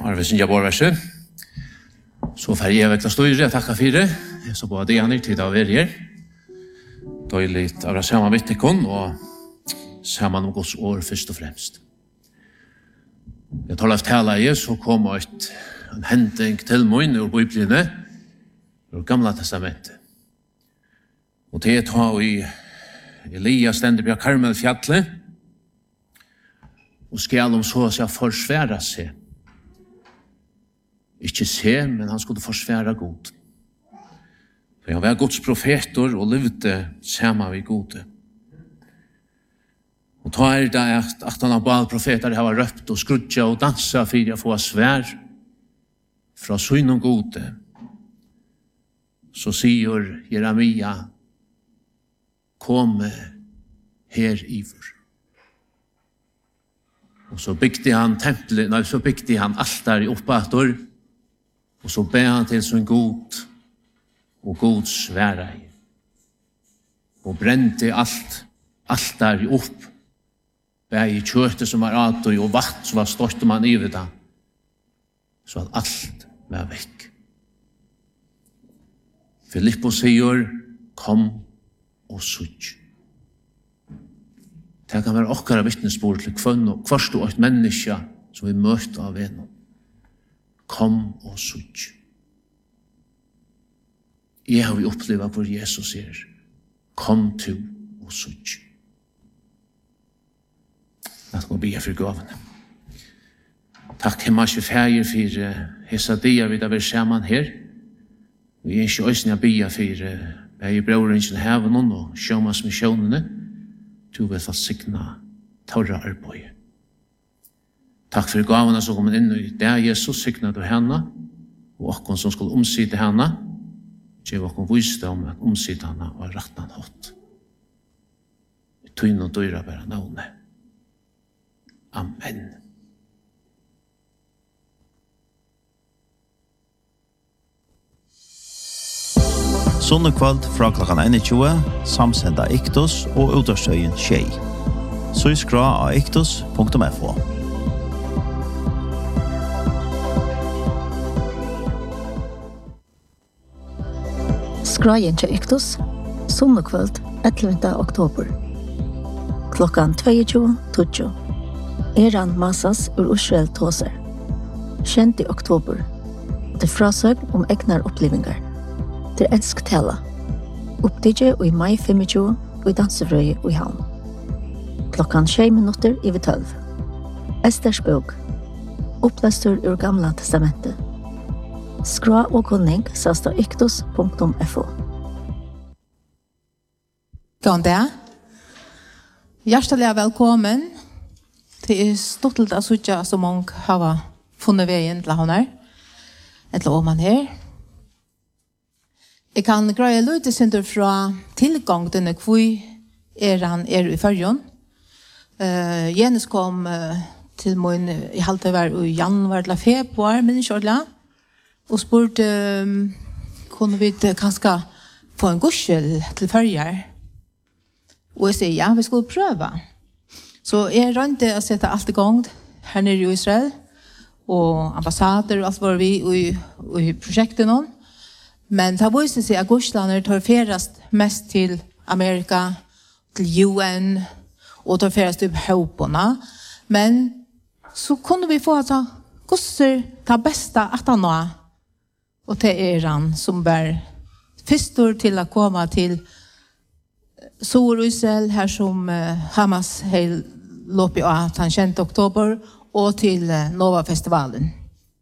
Arvesen Jaborverset. Så får jeg vekla støyre, takka for det. Jeg så både Janir til å være her. Døylig av det samme vittikon, og sammen om Guds år først og fremst. Jeg tar av tala i, så kom en hending til min ur Bibelen, ur Gamla testamentet. Og det tar i Elias stendig på Karmelfjallet, og skal om så å forsvære seg. Ikke se, men han skulle forsvære god. For han var Guds profeter og levde sammen med gode. Og ta det at han av Baal-profeter har røpt og skrudja og dansa for å få svær fra syn og gode. Så sier Jeremia, kom her iver. Og så bygde han tempelet, så bygde han altar i oppator, og så ber han til sin god, og god sværa i. Og brente alt der opp, ber i kjøttet som var atoi, og vatt som var stort man i det, så at alt var vekk. Filippos sier, kom og sutt. Det kan være okkara vittnesbord til hverst og et menneske som vi møter av en. Kom og sutt. Jeg har vi opplevd hvor Jesus sier, kom til og sutt. At gå be for gavene. Takk himmelske ferie for hessa dia vi da vil sammen her. Vi er ikke øyne å be for jeg bror ikke heven og sjømannsmisjonene. Du vil få signa tørre arbeid. Takk for gavene som kommer inn i det. Jesus signa du henne, og åkken som skulle omside henne, gjør åkken viste om at omside henne og rettene hatt. Vi tøyne og døyre bare navnet. Amen. Sunnekvalt fra klokkan 21, samsenda Iktos og utårstøyen Tjei. Så skra av iktos.fo. Skrajen til Iktos, sunnekvalt 11. oktober. Klokkan 22:20. Eran Masas ur Israel tåser. 6. oktober. Det frasøgn om egnar opplivingar. Det elsktala. Oppdidje og i mai 25 og i dansefrøye og i havn. Klokkan 6:12. Esters bok. Opplestur ur Gamla testamentet. Skra og kunning sast av iktos.fo. God dag. Hjertelig velkommen. Det er stolt at jeg så mange har funnet veien til henne. Et eller annet her. Jeg kan greie litt sinter fra tilgang denne hvor han i førjen. Jens kom til min, jeg halte var i januar eller februar, men ikke ordentlig. Og spurte, kunne vi kanskje få en gudsel til førjer? Og jeg sier, ja, vi skulle prøve. Så jeg rønte å sette alt i gang her nede i Israel, og ambassader og alt var vi i prosjektet nå. Men det viser seg at gudslander tar ferast mest til Amerika, til UN, og tar ferast til Håpona. Men så kunne vi få at gudser tar besta at han nå, og til han som var først til å komme til Sor-Israel, her som Hamas har løpet av den 10. oktober, og til Nova-festivalen.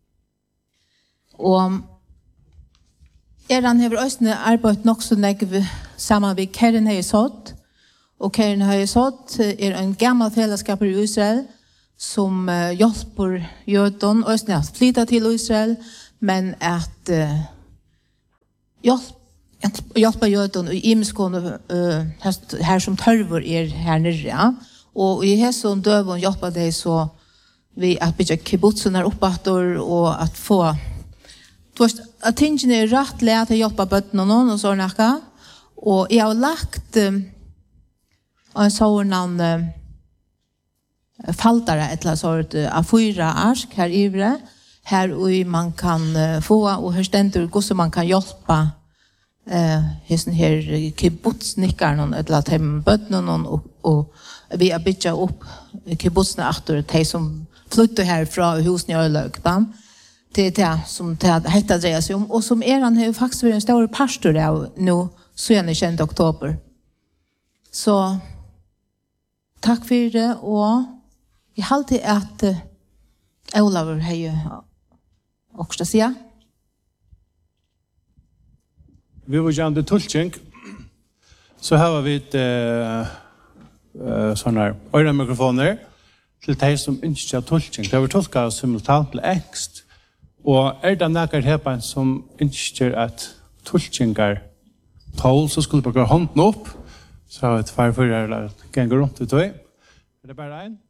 Og han har også arbeidet nok så negv sammen med Keren Høyesått, og Keren Høyesått en gammel fellesskap i Israel, som hjelper jøden, og også flyttet til Israel, men at hjelper jøden og imeskående her som tørver her nere. Ja. Og i hesson døven hjelper det så vi at bygge kibbutsen her oppatter og at få at tingene er rett lært til å hjelpe bøttene noen og sånn noe. Og jeg har lagt en sånn faltere et eller annet sort av 4 ark her ivre. här och man kan få och hur ständer hur man kan hjälpa hesten här kibbutznickaren eller att hem bötnen och vi har byggt upp kibbutzna efter de som flyttar härifrån husen i Örlökdam till det som det heter drejer sig om och som han har faktiskt varit en stor pastor av nu 7 oktober. Så tack för det och jag har alltid att Olaver har ju också säga. Vi var gjerne tulltjeng, så har vi sånne her øyremikrofoner til de som ikke har tulltjeng. Det har vi tolket simultant til engst. Og det nækker herpen som ikke at tulltjengar tål, så skulle vi bare hånden opp. Så har vi et farfører eller ganger rundt i tøy. Det bare en.